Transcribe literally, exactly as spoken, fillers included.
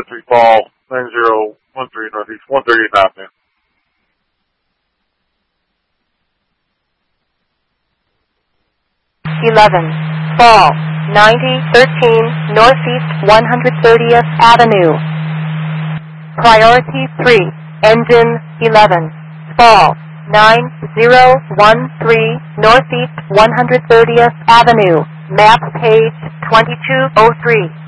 three Fall, nine zero one three Northeast, one thirty-eight Avenue. eleven Fall, ninety thirteen Northeast one hundred thirtieth Avenue. Priority three, engine eleven, Fall, nine zero one three Northeast one hundred thirtieth Avenue, map page twenty-two oh three.